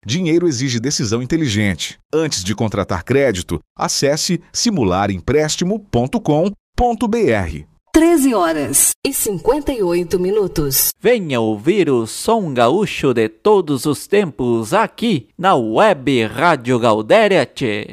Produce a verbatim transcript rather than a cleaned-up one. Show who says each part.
Speaker 1: Dinheiro exige decisão inteligente. Antes de contratar crédito, acesse simular empréstimo ponto com ponto br.
Speaker 2: treze horas e cinquenta e oito minutos.
Speaker 3: Venha ouvir o som gaúcho de todos os tempos aqui na Web Rádio Gaudéria. Tchê.